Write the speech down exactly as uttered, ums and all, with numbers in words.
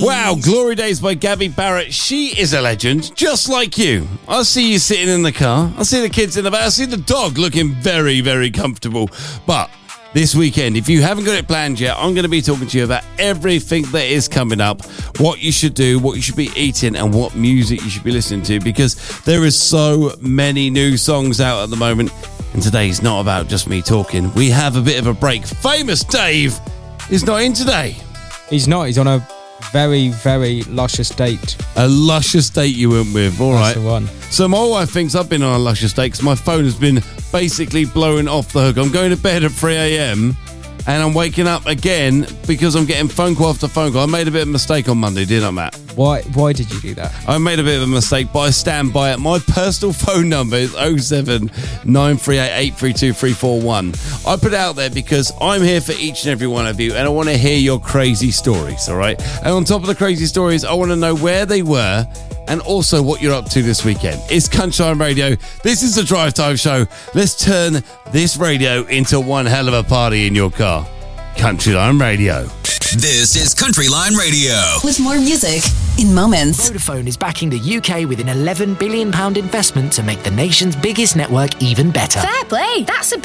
Wow, Glory Days by Gabby Barrett. She is a legend, just like you. I see you sitting in the car. I see the kids in the back. I see the dog looking very, very comfortable. But this weekend, if you haven't got it planned yet, I'm going to be talking to you about everything that is coming up, what you should do, what you should be eating, and what music you should be listening to, because there is so many new songs out at the moment. And today's not about just me talking. We have a bit of a break. Famous Dave is not in today. He's not. He's on a very, very luscious date. A luscious date you went with. All That's right. the one. So my wife thinks I've been on a luscious date because my phone has been basically blowing off the hook. I'm going to bed at three a.m. and I'm waking up again because I'm getting phone call after phone call. I made a bit of a mistake on Monday, didn't I, Matt? Why Why did you do that? I made a bit of a mistake, but I stand by it. My personal phone number is oh seven nine three eight eight three two three four one. I put it out there because I'm here for each and every one of you, and I want to hear your crazy stories, all right? And on top of the crazy stories, I want to know where they were and also what you're up to this weekend. It's Countryline Radio. This is the Drive Time Show. Let's turn this radio into one hell of a party in your car. Countryline Radio. This is Countryline Radio. With more music in moments. Vodafone is backing the U K with an eleven billion pounds investment to make the nation's biggest network even better. Fair play. That's a